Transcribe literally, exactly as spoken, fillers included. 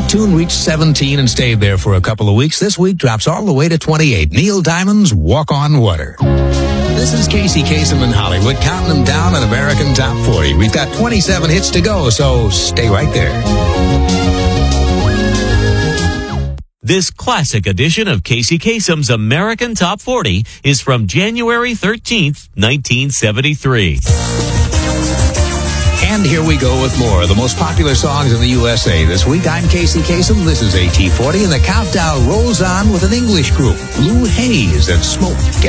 tune reached seventeen and stayed there for a couple of weeks. This week drops all the way to twenty-eight. Neil Diamond's Walk on Water. This is Casey Kasem in Hollywood, counting them down on American Top forty. We've got twenty-seven hits to go, so stay right there. This classic edition of Casey Kasem's American Top forty is from January thirteenth, nineteen seventy-three. And here we go with more of the most popular songs in the U S A. This week, I'm Casey Kasem. This is A T forty, and the countdown rolls on with an English group, Lou Hayes and Smoke. Get